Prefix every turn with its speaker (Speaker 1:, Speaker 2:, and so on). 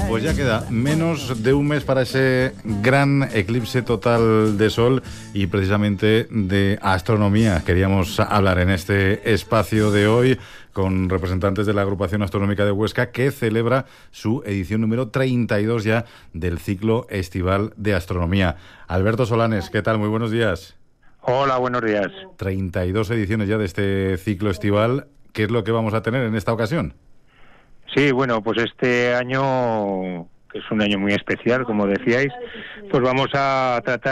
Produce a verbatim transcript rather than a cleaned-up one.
Speaker 1: Pues ya queda menos de un mes para ese gran eclipse total de sol y precisamente de astronomía queríamos hablar en este espacio de hoy con representantes de la Agrupación Astronómica de Huesca, que celebra su edición número treinta y dos ya del ciclo estival de astronomía. Alberto Solanes, ¿qué tal? Muy buenos días.
Speaker 2: Hola, buenos días.
Speaker 1: treinta y dos ediciones ya de este ciclo estival. ¿Qué es lo que vamos a tener en esta ocasión?
Speaker 2: Sí, bueno, pues este año, que es un año muy especial, como decíais, pues vamos a tratar